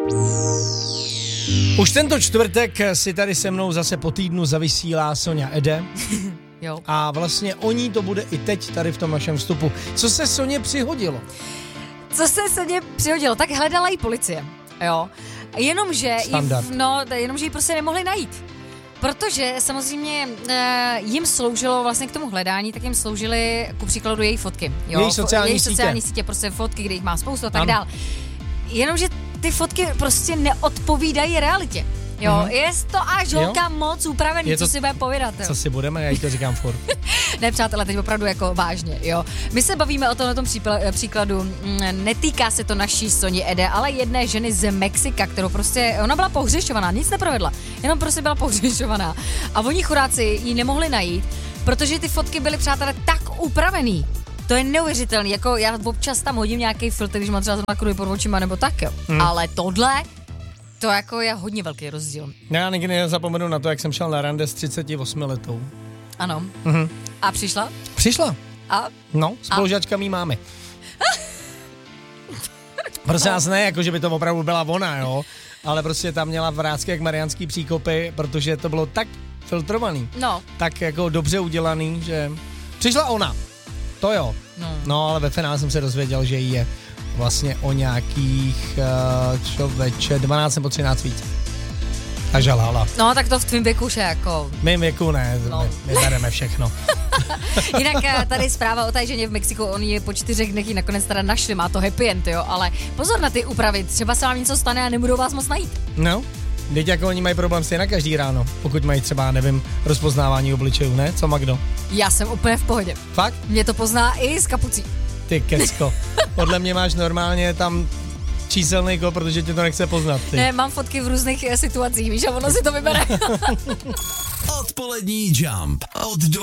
Už tento čtvrtek si tady se mnou zase po týdnu zavysílá Sonja Ede. Jo. A vlastně o ní to bude i teď tady v tom našem vstupu. Co se Soně přihodilo? Tak hledala jí policie, jo. Jenomže ji prostě nemohli najít. Protože samozřejmě jim sloužilo vlastně k tomu hledání, tak jim sloužily ku příkladu její fotky. Jo? Její sociální sítě, prostě fotky, kde jich má spoustu a tak dál. Jenomže ty fotky prostě neodpovídají realitě. Jo, je to až holka moc upravený, co si bude povídat. Jo. Co si budeme, já jí to říkám furt. Ne, přátelé, teď opravdu jako vážně, jo. My se bavíme o tomto příkladu, netýká se to naší Soni Ede, ale jedné ženy z Mexika, kterou prostě, ona byla pohřešovaná, nic neprovedla, jenom prostě byla pohřešovaná. A oni chudáci ji nemohli najít, protože ty fotky byly, přátelé, tak upravený. To je neuvěřitelný, jako já občas tam hodím nějaký filtr, když mám třeba zrovna kruhy pod očima nebo tak, jo. Ale tohle, to jako je hodně velký rozdíl. Já nikdy nezapomenu na to, jak jsem šel na rande s 38 letou. Ano. A přišla? Přišla. A? No, spolužačka mý mámy. Prostě nás ne, jako že by to opravdu byla ona, jo. Ale prostě tam měla vrásky jak mariánský příkopy, protože to bylo tak filtrovaný. Tak jako dobře udělaný, že přišla ona. To jo. No, ale ve finále jsem se dozvěděl, že jí je vlastně o nějakých 12 nebo 13 víc. A žalala. No, tak to v tvým věku už je jako... V mým věku ne, my bereme všechno. Jinak tady zpráva o té ženě v Mexiku, oni je po 4 dnech ji nakonec teda našli, má to happy end, jo, ale pozor na ty úpravy, třeba se vám něco stane a nebudou vás moc najít. No, teď jako oni mají problém stejně na každý ráno, pokud mají třeba, nevím, rozpoznávání obličejů, ne? Co Magdo? Já jsem úplně v pohodě. Fakt? Mě to pozná i z kapucí. Ty kecko, podle mě máš normálně tam číselný kód, protože tě to nechce poznat. Ty. Ne, mám fotky v různých situacích, víš, a ono si to vybere. Odpolední Jump od